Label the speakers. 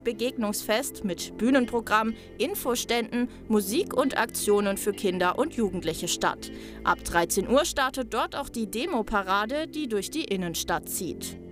Speaker 1: Begegnungsfest mit Bühnenprogramm, Infoständen, Musik und Aktionen für Kinder und Jugendliche statt. Ab 13 Uhr startet dort auch die Demo-Parade, die durch die Innenstadt zieht.